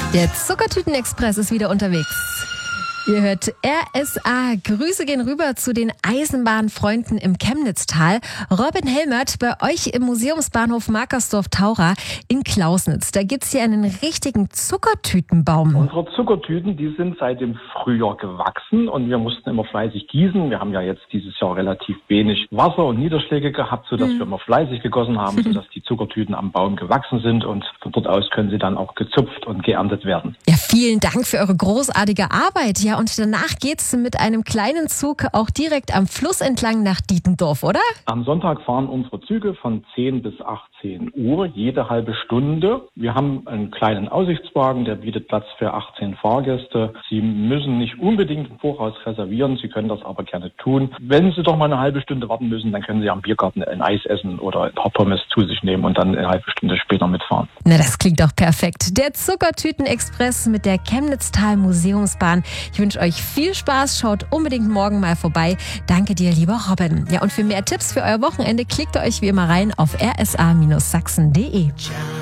Der Zuckertüten-Express ist wieder unterwegs. Ihr hört RSA. Grüße gehen rüber zu den Eisenbahnfreunden im Chemnitztal. Robin Helmert bei euch im Museumsbahnhof Markersdorf-Taura in Klausnitz. Da gibt's hier einen richtigen Zuckertütenbaum. Unsere Zuckertüten, die sind seit dem Frühjahr gewachsen und wir mussten immer fleißig gießen. Wir haben ja jetzt dieses Jahr relativ wenig Wasser und Niederschläge gehabt, sodass wir immer fleißig gegossen haben, sodass die Zuckertüten am Baum gewachsen sind und von dort aus können sie dann auch gezupft und geerntet werden. Ja, vielen Dank für eure großartige Arbeit. Ja, und danach geht's mit einem kleinen Zug auch direkt am Fluss entlang nach Dietendorf, oder? Am Sonntag fahren unsere Züge von 10 bis 18 Uhr, jede halbe Stunde. Wir haben einen kleinen Aussichtswagen, der bietet Platz für 18 Fahrgäste. Sie müssen nicht unbedingt im Voraus reservieren, Sie können das aber gerne tun. Wenn Sie doch mal eine halbe Stunde warten müssen, dann können Sie am Biergarten ein Eis essen oder ein paar Pommes zu sich nehmen und dann eine halbe Stunde später mitfahren. Na, das klingt doch perfekt. Der Zuckertüten-Express mit der Chemnitztal Museumsbahn. Ich wünsche euch viel Spaß, schaut unbedingt morgen mal vorbei. Danke dir, lieber Robin. Ja, und für mehr Tipps für euer Wochenende klickt ihr euch wie immer rein auf rsa-sachsen.de.